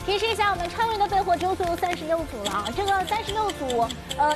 提示一下，我们昌鱼的备货周做36组了，这个36组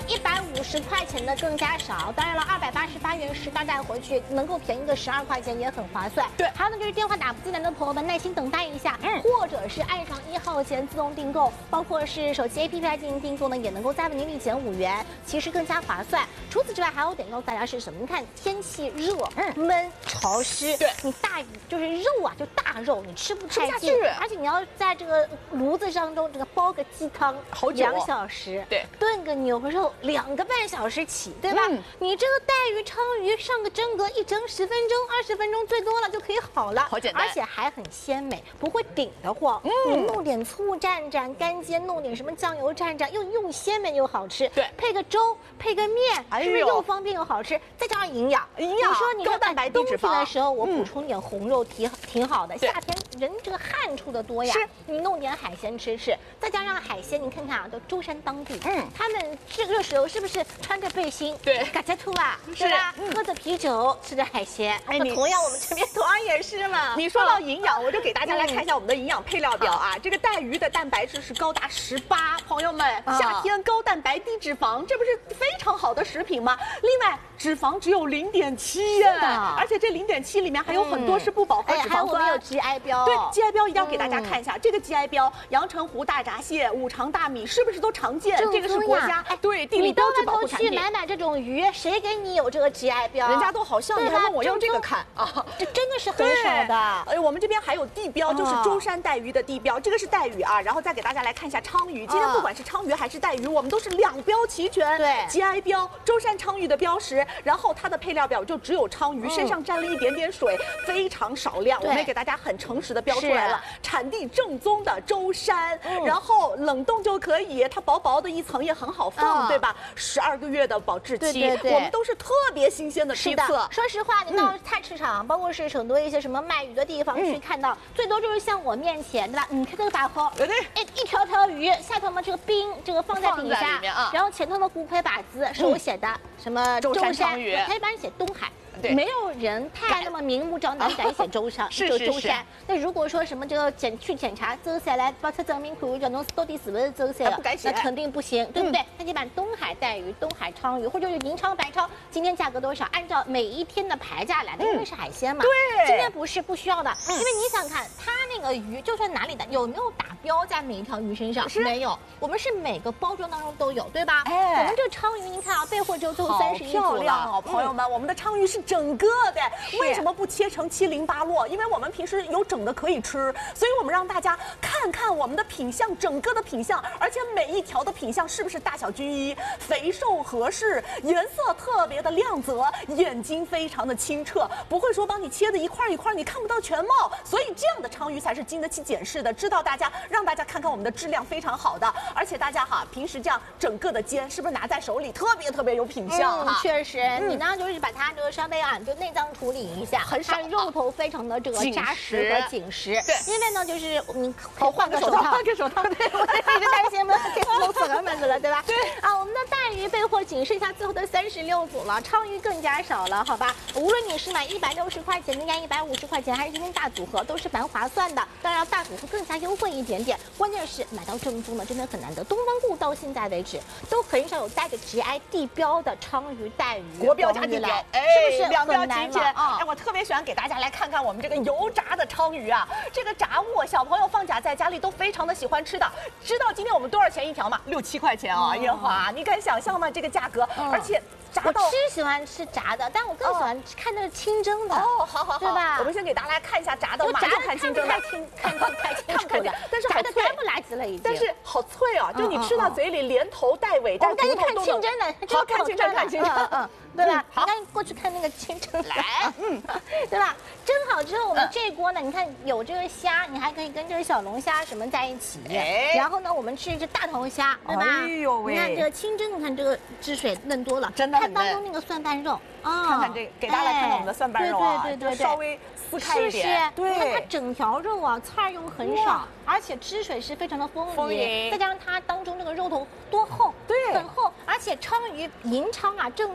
，150块钱的更加少。当然了，288元10袋带回去，能够便宜个12块钱也很划算。 对， 还有呢就是电话打不进来的朋友们，耐心等待一下，或者是按上1号前自动订购，包括是手机 APP 来进行订购呢，也能够再为您立减5元，其实更加划算。除此之外，还有点告诉大家是什么？你看天气热、闷、潮湿， 对， 你大就是肉啊，就大肉，你吃不太进，而且你要在这个炉子当中这个煲个鸡汤好久 2小时， 对， 炖个牛肉2个半小时起，对吧？你这个带鱼、鲳鱼上个蒸锅一蒸10分钟、20分钟最多了就可以好了， 好简单， 而且还很鲜美，不会顶得慌。你弄点醋蘸蘸，干煎弄点什么酱油蘸蘸，又鲜美又好吃。 对， 配个粥，配个面，是不是又方便又好吃？再加上营养，你说你高蛋白低脂肪。 冬天的时候我补充点红肉挺好的，夏天人这个汗出的多呀，你弄点海鲜吃，再加上海鲜，你看看啊，都舟山当地，他们这个时候是不是穿着背心， 对， 嘎仔兔啊，对吧？喝着啤酒，吃着海鲜，同样我们这边同样也是嘛。 你说到营养，我就给大家来看一下我们的营养配料表啊。这个带鱼的蛋白质是高达18，朋友们，夏天高蛋白低脂肪，这不是非常好的食品吗？另外，脂肪只有0.7呀，而且这0.7里面还有很多是不饱和脂肪酸。 还有我们有 GI 标， 对 GI 标一定要给大家看一下。这个 GI 标，阳澄湖大闸蟹、五常大米是不是都常见？这个是国家对地理标志保护产品。 你买这种鱼，谁给你有这个 GI 标？ 人家都好像，你还问我要这个看啊？ 这真的是很少的。 我们这边还有地标，就是舟山带鱼的地标，这个是带鱼啊。然后再给大家来看一下鲳鱼，今天不管是鲳鱼还是带鱼，我们都是2标齐全。 对 ，GI 标，舟山鲳鱼的标识，然后它的配料表就只有鲳鱼，身上沾了一点点水，非常少量。我们也给大家很诚实的标出来了，产地正宗的舟山，然后冷冻就可以，它薄薄的一层也很好放，对吧？12个月的保质期，我们都是特别新鲜的批次。 说实话，你到菜市场，包括是成都一些什么卖鱼的地方去看到，最多就是像我面前，对吧？你看这个把盒，一条条鱼，下头嘛这个冰，这个放在底下，然后前头的骨盔把子手写的什么舟山鲳鱼，它一般写东海。没有人太那么明目张胆敢写舟山，就舟山。那如果说什么这个去检查舟山来，把它证明可以叫侬到底是不是舟山，那肯定不行，对不对？那你把东海带鱼、东海鲳鱼，或者是银鲳、白鲳，今天价格多少？按照每一天的牌价来的，因为是海鲜嘛。 对， 今天不需要的，因为你想看它那个鱼，就算哪里的有没有打标在每一条鱼身上？没有，我们是每个包装当中都有，对吧？我们这个鲳鱼，您看啊，备货就做31组了， 朋友们，我们的鲳鱼是整个的，为什么不切成7零8落？因为我们平时有整的可以吃，所以我们让大家看看我们的品相，整个的品相，而且每一条的品相是不是大小均一、肥瘦合适，颜色特别的亮泽，眼睛非常的清澈，不会说帮你切的一块一块你看不到全貌，所以这样的鲳鱼才是经得起检视的，知道让大家看看我们的质量非常好的，而且大家平时这样整个的煎，是不是拿在手里特别有品相确实，你呢就是把它这个稍微就内脏处理一下，很少，肉头非常的这个扎实和紧实。对，因为呢就是你换个手套， 换个手套，对， 我一直担心弄死了们了，对吧？对啊，我们的带鱼备货仅剩下最后的36组了，鲳鱼更加少了，好吧？无论你是买160块钱的呀、150块钱，还是今天大组合，都是蛮划算的。当然大组合更加优惠一点点，关键是买到正宗的真的很难得。东方顾到现在为止都很少有带着 GI 地标的鲳鱼带鱼， 国标加地标， 是不是 2标齐全？我特别喜欢给大家来看看我们这个油炸的鲳鱼啊，这个炸物小朋友放假在家里都非常的喜欢吃的。知道今天我们多少钱一条吗？6、7块钱啊，烟花，你敢想象吗？这个价格，而且炸到我喜欢吃炸的，但我更喜欢看那个清蒸的。 好， 对吧？ 我们先给大家来看一下炸的，马上看清蒸的， 看不太清楚的， 但是炸的干不拉几了已经， 但是好脆啊！就你吃到嘴里连头带尾，但是骨头都清蒸的， 好看清蒸， 对吧？好，你过去看那个清蒸来，对吧？蒸好之后，我们这锅呢，你看有这个虾，你还可以跟这个小龙虾什么在一起。然后呢，我们吃这大头虾，对吧？ 哎呦喂！ 你看这个清蒸，你看这个汁水嫩多了， 真的很嫩。 它当中那个蒜瓣肉看看这个，给大家来看看我们的蒜瓣肉啊，对，稍微撕开一点， 对，你看它整条肉啊，菜又很少，而且汁水是非常的丰盈，再加上它当中这个肉头多厚，对，很厚，而且鲳鱼银鲳啊，正宗的银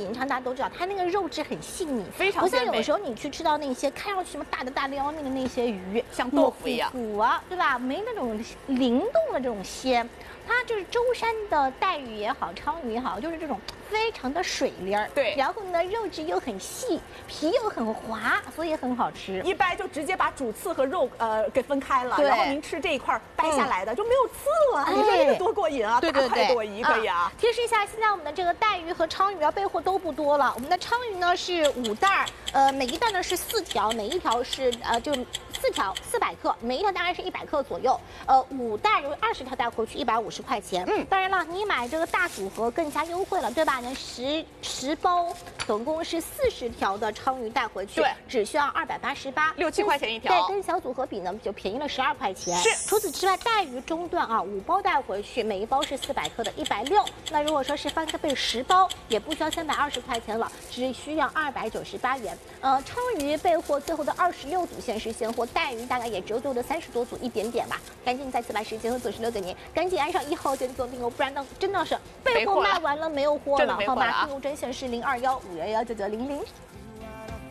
品尝，大家都知道它那个肉质很细腻， 非常不像有时候你去吃到那些看上去什么大的要命的那些鱼， 像豆腐一样， 对吧？没那种灵动的这种鲜。它就是舟山的带鱼也好，鲳鱼也好，就是这种非常的水灵儿， 对， 然后呢肉质又很细，皮又很滑，所以很好吃。 一掰就直接把主刺和肉给分开了，然后您吃这一块掰下来的就没有刺了，你说这个多过瘾啊！ 对对对， 大快朵颐可以啊。 提示一下，现在我们的这个带鱼和鲳鱼备货都不多了。我们的鲳鱼呢是5袋，每一袋呢是4条，每一条是就4条400克，每一条大概是100克左右。5袋有20条带回去150块钱。当然了，你买这个大组合更加优惠了，对吧？那10包，总共是40条的鲳鱼带回去， 对， 只需要288，6、 7块钱一条。 对，跟小组合比呢就便宜了12块钱。 是。 除此之外，带鱼中段啊，5包带回去，每一包是400克的160。那如果说是翻个倍10包，也不需要320块钱了，只需要298元。鲳鱼备货最后的26组限时现货，带鱼大概也只有最后的30多组一点点吧。赶紧再次把时间和组时留给您，赶紧按上1号键做订购，不然呢真的是备货卖完了没有货了，好吧？订购专线是0215119900。